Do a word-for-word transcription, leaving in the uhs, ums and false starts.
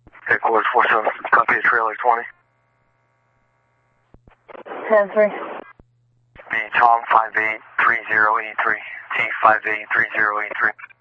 Headquarters four seven, copy a trailer twenty. ten three. B Tom five eight three zero eight three. T five eight three zero eight three.